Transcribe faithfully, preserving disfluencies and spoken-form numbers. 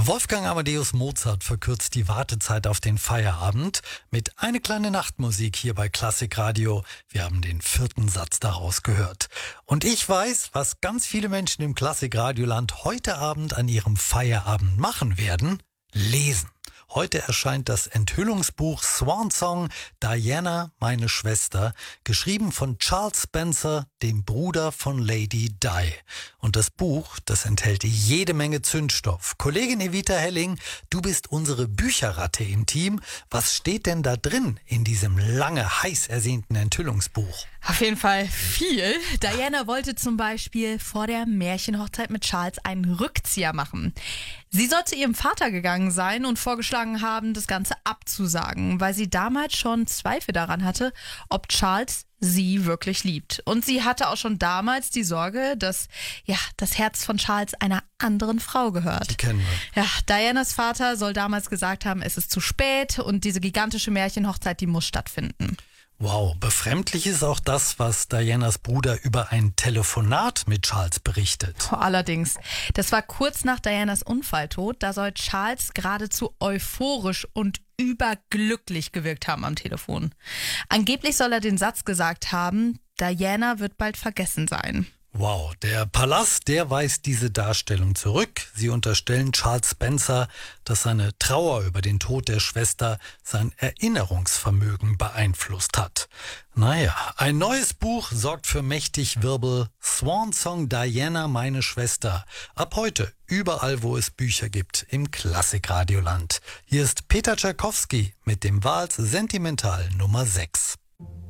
Wolfgang Amadeus Mozart verkürzt die Wartezeit auf den Feierabend mit Eine kleine Nachtmusik hier bei Klassikradio. Wir haben den vierten Satz daraus gehört. Und ich weiß, was ganz viele Menschen im Klassikradioland heute Abend an ihrem Feierabend machen werden: lesen. Heute erscheint das Enthüllungsbuch Swan Song, Diana, meine Schwester, geschrieben von Charles Spencer, dem Bruder von Lady Di. Und das Buch, das enthält jede Menge Zündstoff. Kollegin Evita Helling, du bist unsere Bücherratte im Team. Was steht denn da drin in diesem lange, heiß ersehnten Enthüllungsbuch? Auf jeden Fall viel. Diana wollte zum Beispiel vor der Märchenhochzeit mit Charles einen Rückzieher machen. Sie soll zu ihrem Vater gegangen sein und vorgeschlagen haben, das Ganze abzusagen, weil sie damals schon Zweifel daran hatte, ob Charles sie wirklich liebt. Und sie hatte auch schon damals die Sorge, dass ja das Herz von Charles einer anderen Frau gehört. Die kennen wir. Ja, Dianas Vater soll damals gesagt haben, es ist zu spät und diese gigantische Märchenhochzeit, die muss stattfinden. Wow, befremdlich ist auch das, was Dianas Bruder über ein Telefonat mit Charles berichtet. Allerdings, das war kurz nach Dianas Unfalltod. Da soll Charles geradezu euphorisch und überglücklich gewirkt haben am Telefon. Angeblich soll er den Satz gesagt haben: Diana wird bald vergessen sein. Wow, der Palast, der weist diese Darstellung zurück. Sie unterstellen Charles Spencer, dass seine Trauer über den Tod der Schwester sein Erinnerungsvermögen beeinflusst hat. Naja, ein neues Buch sorgt für mächtig Wirbel. Swan Song, Diana, meine Schwester. Ab heute überall, wo es Bücher gibt, im Klassikradioland. Hier ist Peter Tschaikowski mit dem Wals Sentimental Nummer sechs.